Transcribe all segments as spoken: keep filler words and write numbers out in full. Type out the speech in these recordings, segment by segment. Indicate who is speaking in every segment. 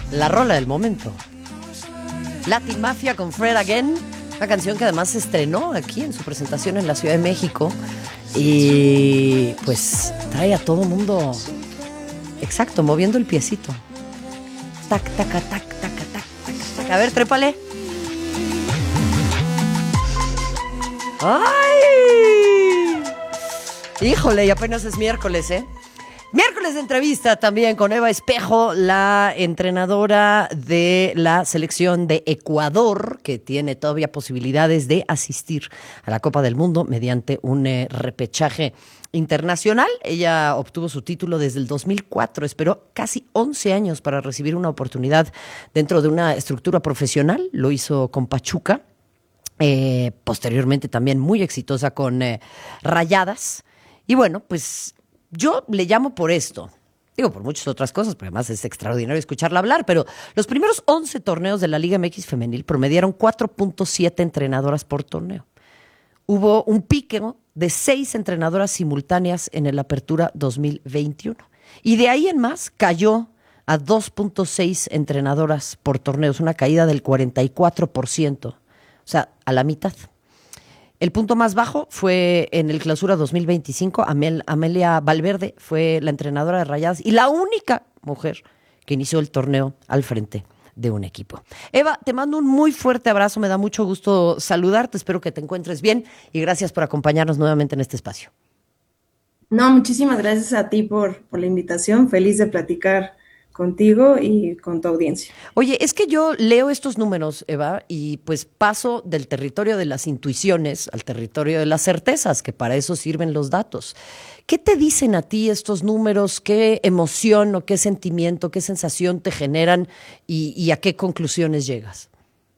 Speaker 1: la rola del momento. Latin Mafia con Fred Again, una canción que además se estrenó aquí en su presentación en la Ciudad de México y pues trae a todo mundo, exacto, moviendo el piecito. Tac, tac, tac, tac, tac, tac, tac. A ver, trépale. ¡Ay! Híjole, y apenas es miércoles, ¿eh? Miércoles de entrevista también con Eva Espejo, la entrenadora de la selección de Ecuador, que tiene todavía posibilidades de asistir a la Copa del Mundo mediante un eh, repechaje internacional. Ella obtuvo su título desde el dos mil cuatro, esperó casi once años para recibir una oportunidad dentro de una estructura profesional, lo hizo con Pachuca, eh, posteriormente también muy exitosa con eh, Rayadas, y bueno, pues yo le llamo por esto, digo por muchas otras cosas, porque además es extraordinario escucharla hablar, pero los primeros once torneos de la Liga M X Femenil promediaron cuatro punto siete entrenadoras por torneo. Hubo un pique de seis entrenadoras simultáneas en el Apertura dos mil veintiuno. Y de ahí en más cayó a dos punto seis entrenadoras por torneo, es una caída del cuarenta y cuatro por ciento, o sea, a la mitad. El punto más bajo fue en el Clausura dos mil veinticinco. Amel, Amelia Valverde fue la entrenadora de Rayadas y la única mujer que inició el torneo al frente de un equipo. Eva, te mando un muy fuerte abrazo, me da mucho gusto saludarte, espero que te encuentres bien y gracias por acompañarnos nuevamente en este espacio.
Speaker 2: No, muchísimas gracias a ti por, por la invitación, feliz de platicar contigo y con tu audiencia.
Speaker 1: Oye, es que yo leo estos números, Eva, y pues paso del territorio de las intuiciones al territorio de las certezas, que para eso sirven los datos. ¿Qué te dicen a ti estos números? ¿Qué emoción o qué sentimiento, qué sensación te generan y, y a qué conclusiones llegas?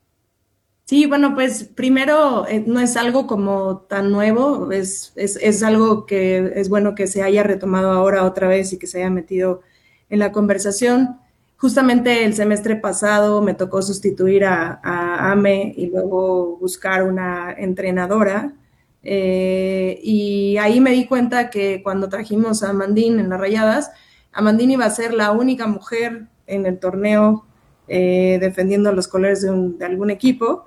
Speaker 2: Sí, bueno, pues primero eh, no es algo como tan nuevo, es, es, es algo que es bueno que se haya retomado ahora otra vez y que se haya metido en la conversación. Justamente el semestre pasado me tocó sustituir a, a Ame y luego buscar una entrenadora. Eh, y ahí me di cuenta que cuando trajimos a Amandine en las Rayadas, Amandine iba a ser la única mujer en el torneo eh, defendiendo los colores de, un, de algún equipo.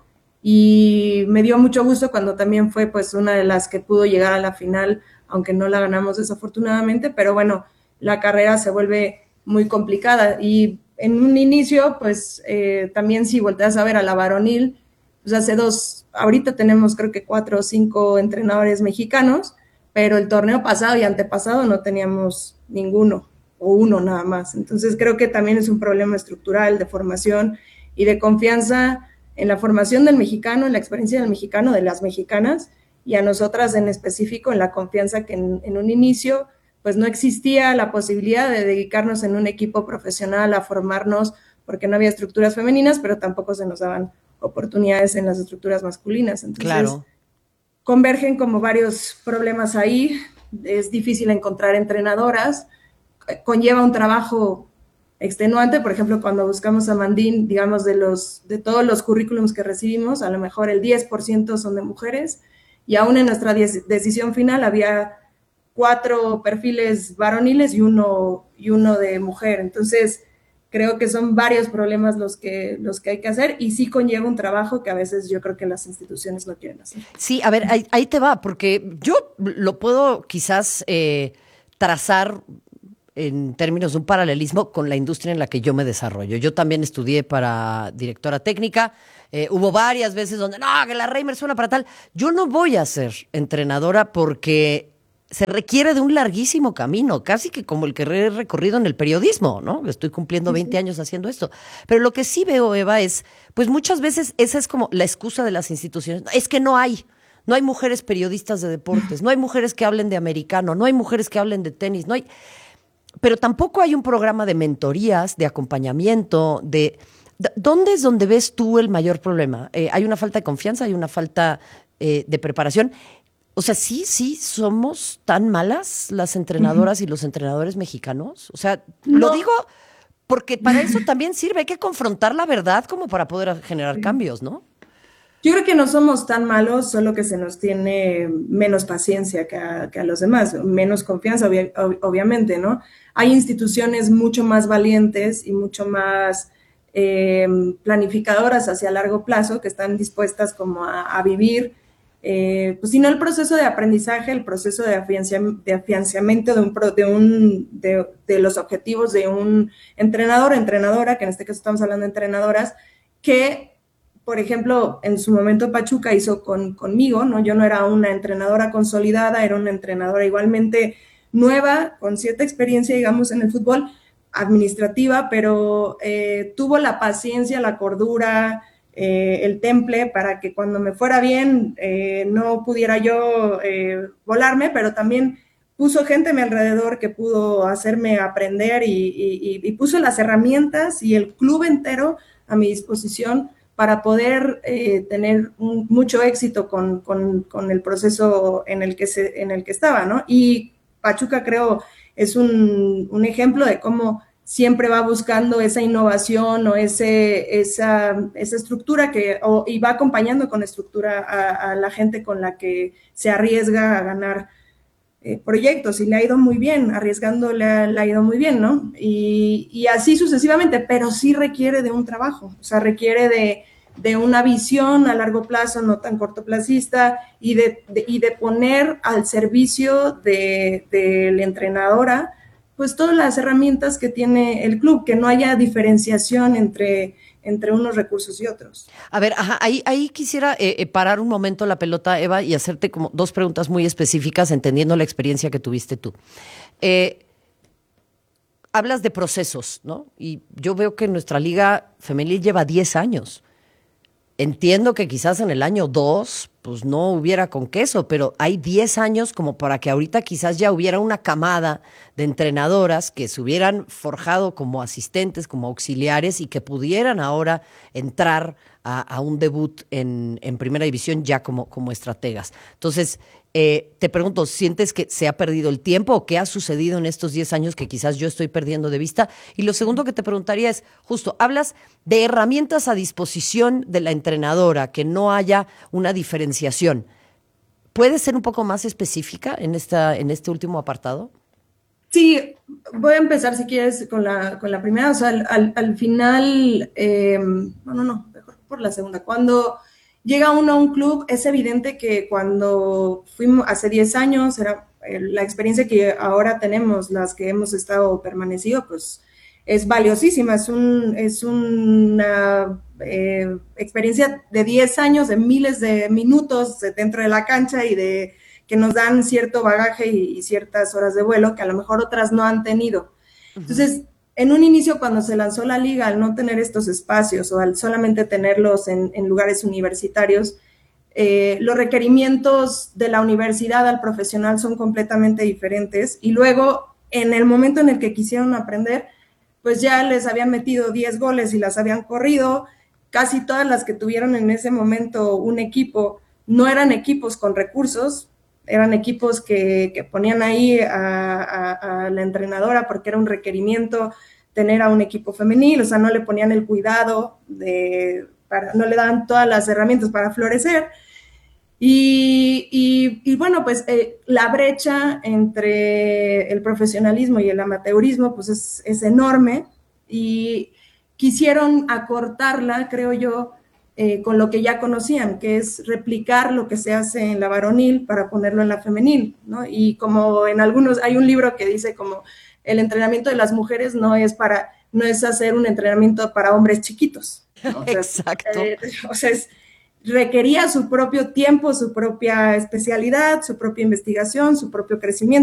Speaker 2: Y me dio mucho gusto cuando también fue pues una de las que pudo llegar a la final, aunque no la ganamos desafortunadamente, pero bueno, la carrera se vuelve muy complicada y en un inicio pues eh, también si volteas a ver a la varonil, pues hace dos, ahorita tenemos creo que cuatro o cinco entrenadores mexicanos, pero el torneo pasado y antepasado no teníamos ninguno o uno nada más, entonces creo que también es un problema estructural de formación y de confianza en la formación del mexicano, en la experiencia del mexicano, de las mexicanas, y a nosotras en específico en la confianza que en, en un inicio pues no existía la posibilidad de dedicarnos en un equipo profesional a formarnos porque no había estructuras femeninas, pero tampoco se nos daban oportunidades en las estructuras masculinas. Entonces,
Speaker 1: Claro.
Speaker 2: convergen como varios problemas ahí, es difícil encontrar entrenadoras, conlleva un trabajo extenuante, por ejemplo, cuando buscamos a Mandín, digamos, de, los, de todos los currículums que recibimos, a lo mejor el diez por ciento son de mujeres, y aún en nuestra decisión final había cuatro perfiles varoniles y uno, y uno de mujer. Entonces, creo que son varios problemas los que, los que hay que hacer y sí conlleva un trabajo que a veces yo creo que las instituciones no quieren hacer.
Speaker 1: Sí, a ver, ahí, ahí te va, porque yo lo puedo quizás eh, trazar en términos de un paralelismo con la industria en la que yo me desarrollo. Yo también estudié para directora técnica, eh, hubo varias veces donde, no, que la Reimer suena para tal. Yo no voy a ser entrenadora porque se requiere de un larguísimo camino, casi que como el que he recorrido en el periodismo, ¿no? Estoy cumpliendo
Speaker 2: Sí,
Speaker 1: veinte
Speaker 2: sí.
Speaker 1: años haciendo esto. Pero lo que sí veo, Eva, es, pues muchas veces esa es como la excusa de las instituciones. Es que no hay. No hay mujeres periodistas de deportes, no hay mujeres que hablen de americano, no hay mujeres que hablen de tenis, no hay... Pero tampoco hay un programa de mentorías, de acompañamiento, de... ¿Dónde es donde ves tú el mayor problema? Eh, ¿Hay una falta de confianza? ¿Hay una falta eh, de preparación? O sea, sí, sí, somos tan malas las entrenadoras y los entrenadores mexicanos. O sea, lo
Speaker 2: No,
Speaker 1: digo porque para eso también sirve. Hay que confrontar la verdad como para poder generar cambios, ¿no?
Speaker 2: yo creo que no somos tan malos, solo que se nos tiene menos paciencia que a, que a los demás, menos confianza, obvia- ob- obviamente, ¿no? Hay instituciones mucho más valientes y mucho más eh, planificadoras hacia largo plazo, que están dispuestas como a, a vivir, eh, pues si no el proceso de aprendizaje, el proceso de, afiancia, de afianciamiento de, un, de, un, de, de los objetivos de un entrenador o entrenadora, que en este caso estamos hablando de entrenadoras, que por ejemplo, en su momento Pachuca hizo con, conmigo, ¿no? Yo no era una entrenadora consolidada, era una entrenadora igualmente nueva, con cierta experiencia, digamos, en el fútbol, administrativa, pero eh, tuvo la paciencia, la cordura, eh, el temple para que cuando me fuera bien eh, no pudiera yo eh, volarme, pero también puso gente a mi alrededor que pudo hacerme aprender y, y, y puso las herramientas y el club entero a mi disposición para poder eh, tener un, mucho éxito con, con, con, el proceso en el que, se, en el que estaba, ¿no? Y Pachuca, creo, es un, un ejemplo de cómo siempre va buscando esa innovación o ese, esa, esa estructura que, o, y va acompañando con estructura a, a la gente con la que se arriesga a ganar eh, proyectos y le ha ido muy bien, arriesgando le ha, le ha ido muy bien, ¿no? Y, y así sucesivamente, pero sí requiere de un trabajo, o sea, requiere de, de una visión a largo plazo, no tan cortoplacista, y de, de, y de poner al servicio de, de la entrenadora pues todas las herramientas que tiene el club, que no haya diferenciación entre, entre unos recursos y otros.
Speaker 1: A ver, ajá, ahí, ahí quisiera eh, eh, parar un momento la pelota, Eva, y hacerte como dos preguntas muy específicas, entendiendo la experiencia que tuviste tú. Eh, hablas de procesos, ¿no? Y yo veo que nuestra liga femenil lleva diez años. Entiendo que quizás en el año dos, pues no hubiera con queso, pero hay diez años como para que ahorita quizás ya hubiera una camada de entrenadoras que se hubieran forjado como asistentes, como auxiliares y que pudieran ahora entrar a, a un debut en, en primera división ya como, como estrategas. Entonces, eh, te pregunto, ¿sientes que se ha perdido el tiempo o qué ha sucedido en estos diez años que quizás yo estoy perdiendo de vista? Y lo segundo que te preguntaría es, justo, hablas de herramientas a disposición de la entrenadora, que no haya una diferenciación. ¿Puedes ser un poco más específica en, esta, en este último apartado?
Speaker 2: Sí, voy a empezar si quieres con la, con la primera, o sea, al, al, al final, eh, no, no, no, mejor por la segunda. Cuando llega uno a un club, es evidente que cuando fuimos hace diez años, era eh, la experiencia que ahora tenemos, las que hemos estado permanecido, pues es valiosísima, es, un, es una eh, experiencia de diez años, de miles de minutos dentro de la cancha y de que nos dan cierto bagaje y, y ciertas horas de vuelo que a lo mejor otras no han tenido. Entonces, en un inicio, cuando se lanzó la liga, al no tener estos espacios o al solamente tenerlos en, en lugares universitarios, eh, los requerimientos de la universidad al profesional son completamente diferentes y luego, en el momento en el que quisieron aprender, pues ya les habían metido diez goles y las habían corrido. Casi todas las que tuvieron en ese momento un equipo no eran equipos con recursos, eran equipos que, que ponían ahí a, a, a la entrenadora porque era un requerimiento tener a un equipo femenil, o sea, no le ponían el cuidado, de, para, no le daban todas las herramientas para florecer. Y, y, y bueno, pues eh, la brecha entre el profesionalismo y el amateurismo pues es, es enorme y quisieron acortarla, creo yo, eh, con lo que ya conocían, que es replicar lo que se hace en la varonil para ponerlo en la femenil, ¿no? Y como en algunos, hay un libro que dice como el entrenamiento de las mujeres no es para, no es hacer un entrenamiento para hombres chiquitos, ¿no? O sea,
Speaker 1: Exacto.
Speaker 2: Eh, o sea, es, requería su propio tiempo, su propia especialidad, su propia investigación, su propio crecimiento.